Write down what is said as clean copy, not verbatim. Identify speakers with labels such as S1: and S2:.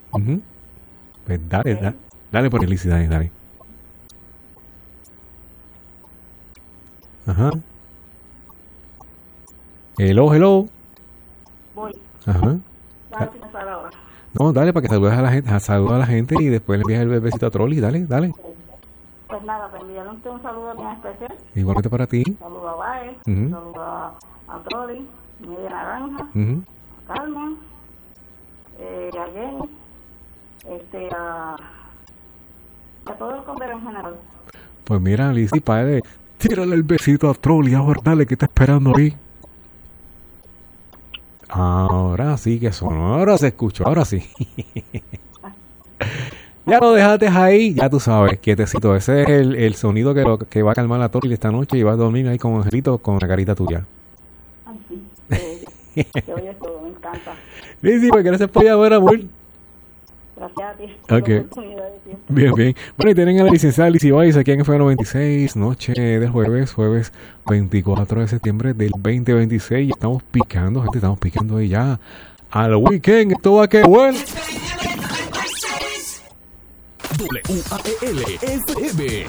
S1: Ujú. Pues dale, dale por Lizzy, dale. Ajá. Hello.
S2: Voy.
S1: Ajá.
S2: Voy a empezar ahora.
S1: No, dale para que saludes a la gente, saluda a la gente y después le envías el besito a Trolli, dale.
S2: Pues nada, pues enviarle un saludo bien especial.
S1: Igualmente para ti.
S2: Saludo a Baez,
S1: Ujú.
S2: saludo a Trolli, Media Naranja,
S1: Ujú.
S2: a Carmen, a Jenny, a todo el condero en general.
S1: Pues mira, Lizzy, padre, tírale el besito a Trolli, ahora dale, que está esperando ahí. Ahora sí que sonó, ahora se escuchó, ahora sí. Ya lo dejaste ahí, ya tú sabes, quietecito. Ese es el sonido que va a calmar a Trolli esta noche y va a dormir ahí como angelito con la carita tuya.
S2: Ay, sí, que oye todo, me encanta.
S1: Lizzy, pues gracias por llamar, amor.
S2: Gracias a ti.
S1: Ok.
S2: La oportunidad de tiempo.
S1: Bien. Bueno, y tienen a la licenciada Lizzy Báez aquí en FM96, noche del jueves 24 de septiembre del 2026. Estamos picando, gente, estamos picando ahí ya al weekend. Esto va que bueno.
S3: WAEL FM